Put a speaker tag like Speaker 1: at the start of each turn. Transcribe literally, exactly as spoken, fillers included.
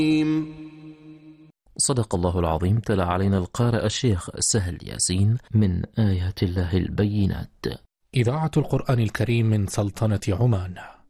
Speaker 1: صدق الله العظيم. تلا علينا القارئ الشيخ سهل ياسين من آيات الله البينات.
Speaker 2: إذاعة القرآن الكريم من سلطنة عمان.